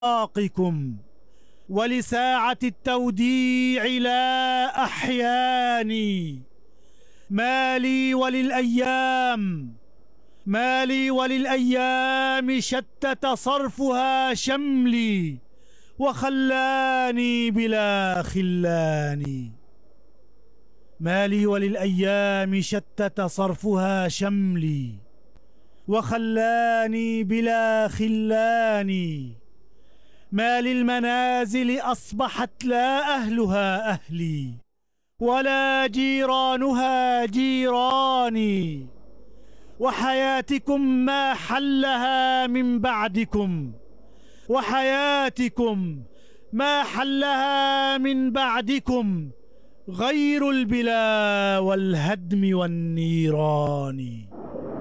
فراقكم ولساعة التوديع لا أحياني. ما لي وللأيام شتت صرفها شملي وخلاني بلا خلاني. ما لي وللأيام شتت صرفها شملي وخلاني بلا خلاني. ما للمنازل أصبحت لا أهلها أهلي ولا جيرانها جيراني. وحياتكم ما حلها من بعدكم غير البلا والهدم والنيران.